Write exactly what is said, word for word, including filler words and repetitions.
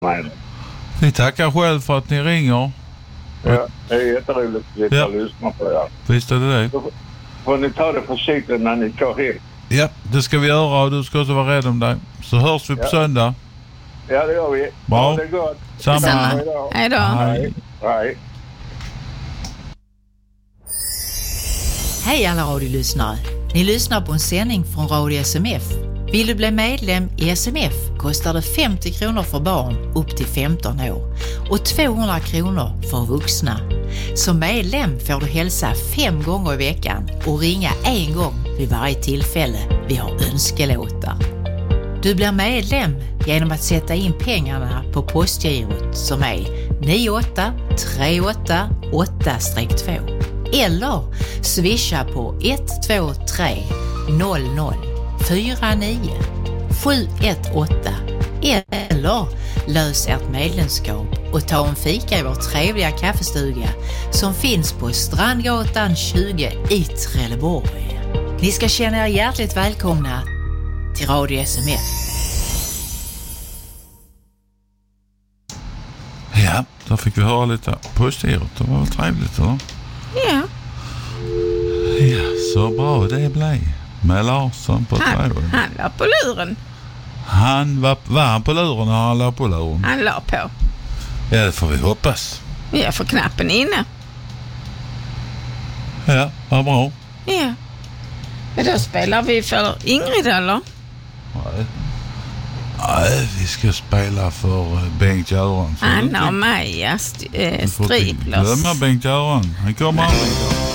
Nej. Vi tackar själv för att ni ringer. Ja, det är jätteroligt att sitta Ja. och lyssna på er. Visst är det det? Då får ni ta det försiktigt när ni kör hem. Ja, det ska vi göra och du ska också vara rädd om dig. Så hörs vi på Ja. söndag. Ja, det gör vi. Bra. Ja, det är gott. Samma. Samma. Hej då. Hej då. Hej. Hej. Hej alla radiolyssnare. Ni lyssnar på en sändning från Radio S M F. Vill du bli medlem i S M F kostar det femtio kronor för barn upp till femton år och tvåhundra kronor för vuxna. Som medlem får du hälsa fem gånger i veckan och ringa en gång vid varje tillfälle vi har önskelåtar. Du blir medlem genom att sätta in pengarna på postgirot som är nio åtta tre åtta åtta två eller swisha på ett två tre noll noll fyra nio sju ett åtta eller lös ert medlemskap och ta en fika i vår trevliga kaffestuga som finns på Strandgatan tjugo i Trelleborg. Ni ska känna er hjärtligt välkomna till Radio S M F. Ja, då fick vi höra lite postgirot. Det var väl trevligt, eller? Ja. Ja, så bra det blev. Med Larsson på Han, tråden. han la på luren. Han var, var han på luren och han la på luren? Han la på. Ja, det får vi hoppas. Ja, för knappen inne. Ja, vad bra. Ja. Men då spelar vi för Ingrid, eller? Nej. Nej, vi ska spela för eh, Bengt Göran. Så Anna du och Maja st- äh, får inte Striplers. glömma Bengt Göran. Han kommer aldrig.